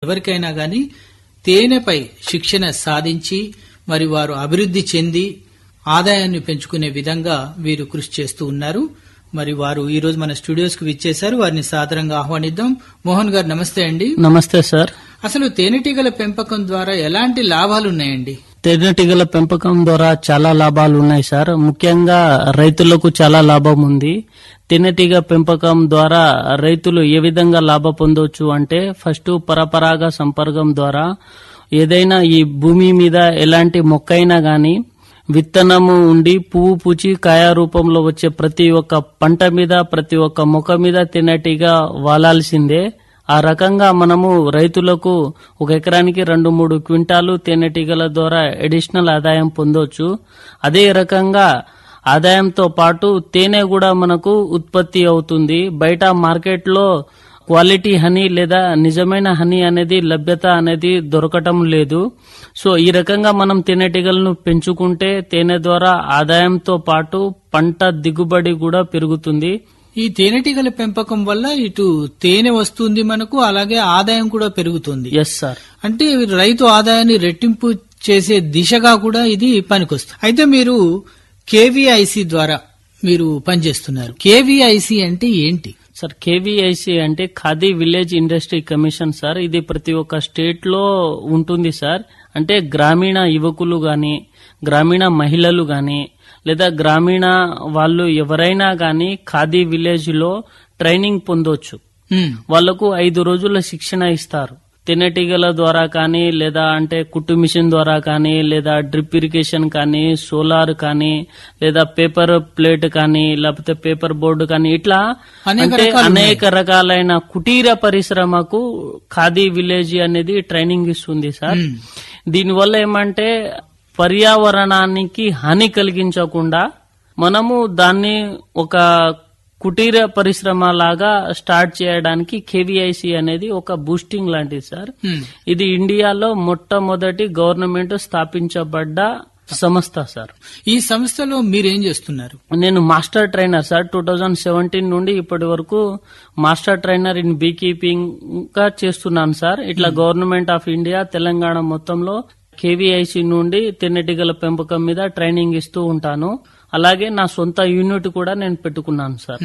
ఎవరికైనా గాని తేనెపై శిక్షణ సాధించి మరి వారు అభివృద్ధి చెంది ఆదాయాన్ని పెంచుకునే విధంగా వీరు కృషి చేస్తూ ఉన్నారు. మరి వారు ఈ రోజు మన స్టూడియోస్ కు విచ్చేశారు. వారిని సాదరంగా ఆహ్వానిద్దాం. మోహన్ గారు నమస్తే అండి. నమస్తే సార్. అసలు తేనెటీగల పెంపకం ద్వారా ఎలాంటి లాభాలు ఉన్నాయండి? తేనెటీగల పెంపకం ద్వారా చాలా లాభాలు ఉన్నాయి సార్. ముఖ్యంగా రైతులకు చాలా లాభం ఉంది. తేనెటీగ పెంపకం ద్వారా రైతులు ఏ విధంగా లాభ పొందవచ్చు అంటే, ఫస్ట్ పరపరాగ సంపర్కం ద్వారా ఏదైనా ఈ భూమి మీద ఎలాంటి మొక్క అయినా గాని విత్తనము ఉండి పువ్వు పూచి కాయ రూపంలో వచ్చే ప్రతి ఒక్క పంట మీద, ప్రతి ఒక్క మొక్క మీద తేనెటీగ వాలాల్సిందే. ఆ రకంగా మనము రైతులకు ఒక ఎకరానికి 2-3 క్వింటాలు తేనెటీగల ద్వారా అడిషనల్ ఆదాయం పొందొచ్చు. అదే రకంగా ఆదాయంతో పాటు తేనె కూడా మనకు ఉత్పత్తి అవుతుంది. బయట మార్కెట్లో క్వాలిటీ హనీ లేదా నిజమైన హనీ అనేది లభ్యత అనేది దొరకటం లేదు. సో ఈ రకంగా మనం తేనెటీగలను పెంచుకుంటే తేనె ద్వారా ఆదాయంతో పాటు పంట దిగుబడి కూడా పెరుగుతుంది. ఈ తేనెటీగల పెంపకం వల్ల ఇటు తేనె వస్తుంది మనకు, అలాగే ఆదాయం కూడా పెరుగుతుంది. Yes sir. అంటే రైతు ఆదాయాన్ని రెట్టింపు చేసే దిశగా కూడా ఇది పనికొస్తుంది. అయితే మీరు కేవీఐసి ద్వారా మీరు పనిచేస్తున్నారు. కేవీఐసి అంటే ఏంటి సార్? కేవీఐసి అంటే khadi village industry commission sir. ఇది ప్రతి ఒక్క స్టేట్ లో ఉంటుంది సార్. అంటే గ్రామీణ యువకులు గాని, గ్రామీణ మహిళలు గాని, లేదా గ్రామీణ వాళ్ళు ఎవరైనా గాని ఖాదీ విలేజ్ లో ట్రైనింగ్ పొందొచ్చు. వాళ్లకు 5 రోజుల శిక్షణ ఇస్తారు. తేనెటీగల ద్వారా కానీ, లేదా అంటే కుట్టు మిషన్ ద్వారా కానీ, లేదా డ్రిప్ ఇరిగేషన్ కానీ, సోలార్ కానీ, లేదా పేపర్ ప్లేట్ కానీ, లేకపోతే పేపర్ బోర్డు కానీ, ఇట్లా అంటే అనేక రకాలైన కుటీర పరిశ్రమకు ఖాదీ విలేజ్ అనేది ట్రైనింగ్ ఇస్తుంది సార్. దీనివల్ల ఏమంటే పర్యావరణానికి హాని కలిగించకుండా మనము దాన్ని ఒక కుటీర పరిశ్రమ లాగా స్టార్ట్ చేయడానికి కేవీఐసి అనేది ఒక బూస్టింగ్ లాంటిది సార్. ఇది ఇండియాలో మొట్టమొదటి గవర్నమెంట్ స్థాపించబడ్డ సంస్థ సార్. ఈ సంస్థలో మీరేం చేస్తున్నారు? నేను మాస్టర్ ట్రైనర్ సార్. 2017 నుండి ఇప్పటి వరకు master trainer in be keeping గా చేస్తున్నాను సార్. ఇట్లా గవర్నమెంట్ ఆఫ్ ఇండియా తెలంగాణ మొత్తంలో కేవీఐసి నుండి తేనెటీగల పెంపకం మీద ట్రైనింగ్ ఇస్తూ ఉంటాను. అలాగే నా సొంత యూనిట్ కూడా నేను పెట్టుకున్నాను సార్.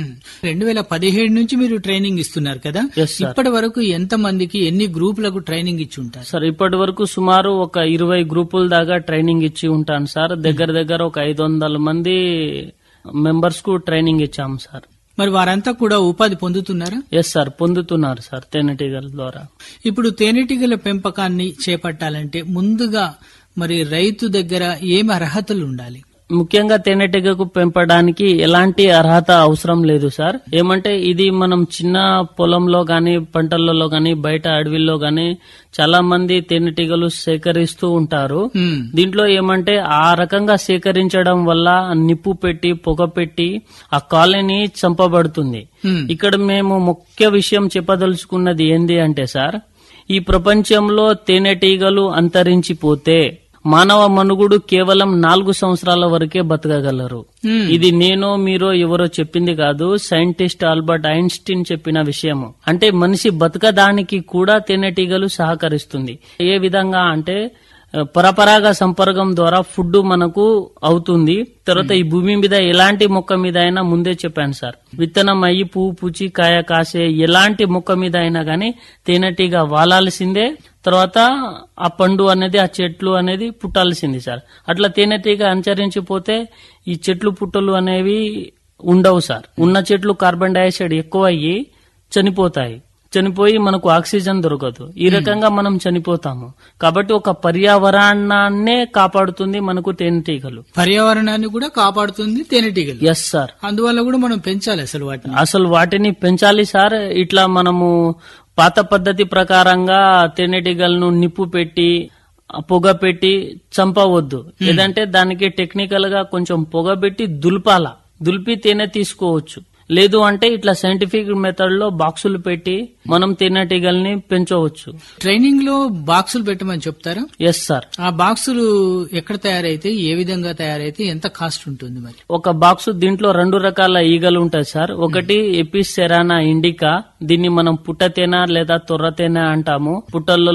2017 నుంచి మీరు ట్రైనింగ్ ఇస్తున్నారు కదా? ఇప్పటి వరకు ఎంత మందికి, ఎన్ని గ్రూపులకు ట్రైనింగ్ ఇచ్చి ఉంటారు సార్? ఇప్పటి వరకు సుమారు ఒక 20 గ్రూపుల దాకా ట్రైనింగ్ ఇచ్చి ఉంటాను సార్. దగ్గర ఒక 500 మంది మెంబర్స్ కు ట్రైనింగ్ ఇచ్చాము సార్. మరి వారంతా కూడా ఉపాధి పొందుతున్నారా? ఎస్ సార్, పొందుతున్నారు సార్ తేనెటీగల ద్వారా. ఇప్పుడు తేనెటీగల పెంపకాన్ని చేపట్టాలంటే ముందుగా మరి రైతు దగ్గర ఏమి అర్హతలు ఉండాలి? ముఖ్యంగా తేనెటీగకు పెంపడానికి ఎలాంటి అర్హత అవసరం లేదు సార్. ఏమంటే ఇది మనం చిన్న పొలంలో గాని, పంటలలో గాని, బయట అడవిలో గాని చాలా మంది తేనెటీగలు సేకరిస్తూ ఉంటారు. దీంట్లో ఏమంటే ఆ రకంగా సేకరించడం వల్ల నిప్పు పెట్టి, పొగ పెట్టి ఆ కాలనీ చంపబడుతుంది. ఇక్కడ మేము ముఖ్య విషయం చెప్పదలుచుకున్నది ఏంది అంటే సార్, ఈ ప్రపంచంలో తేనెటీగలు అంతరించిపోతే మానవ మనుగుడు కేవలం 4 సంవత్సరాల వరకే బతకగలరు. ఇది నేను మీరో ఎవరో చెప్పింది కాదు, సైంటిస్ట్ ఆల్బర్ట్ ఐన్స్టీన్ చెప్పిన విషయము. అంటే మనిషి బతకడానికి కూడా తేనెటీగలు సహకరిస్తుంది. ఏ విధంగా అంటే పరపరాగ సంపర్కం ద్వారా ఫుడ్ మనకు అవుతుంది. తర్వాత ఈ భూమి మీద ఎలాంటి మొక్క మీద అయినా ముందే చెప్పాను సార్, విత్తనం అయ్యి పువ్వు పూచి కాయ కాసే ఎలాంటి మొక్క మీద అయినా గానీ తేనెటీగ వాలాల్సిందే. తర్వాత ఆ పండు అనేది, ఆ చెట్లు అనేది పుట్టాల్సింది సార్. అట్లా తేనెటీగ అంతరించిపోతే ఈ చెట్లు పుట్టలు అనేవి ఉండవు సార్. ఉన్న చెట్లు కార్బన్ డైఆక్సైడ్ ఎక్కువ అయ్యి చనిపోయి మనకు ఆక్సిజన్ దొరకదు. ఈ రకంగా మనం చనిపోతాము. కాబట్టి ఒక పర్యావరణాన్నే కాపాడుతుంది మనకు తేనెటీగలు. పర్యావరణాన్ని కూడా కాపాడుతుంది తేనెటీగలు. Yes sir. అందువల్ల కూడా మనం పెంచాలి అసలు వాటిని పెంచాలి సార్. ఇట్లా మనము పాత పద్ధతి ప్రకారంగా తేనెటీగలను నిప్పు పెట్టి, పొగ పెట్టి చంపవద్దు. ఏదంటే దానికి టెక్నికల్ గా కొంచెం పొగ పెట్టి దులిపి తేనె తీసుకోవచ్చు. లేదు అంటే ఇట్లా సైంటిఫిక్ మెథడ్ లో బాక్సులు పెట్టి మనం తేనెటీగల్ని పెంచవచ్చు. ట్రైనింగ్ లో బాక్సులు పెట్టమని చెప్తారా? Yes sir. ఆ బాక్సులు ఎక్కడ తయారైతే, ఏ విధంగా తయారైతే, ఎంత కాస్ట్ ఉంటుంది? మరి ఒక బాక్స్ దీంట్లో 2 రకాల ఈగలు ఉంటాయి సార్. ఒకటి ఎపిస్ సెరానా ఇండికా, దీన్ని మనం పుట్టతేనె లేదా తొర్రతేనె అంటాము. పుట్టల్లో